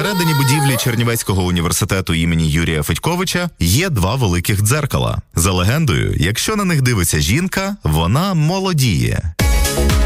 Всередині будівлі Чернівецького університету імені Юрія Федьковича є два великих дзеркала. За легендою, якщо на них дивиться жінка, вона молодіє.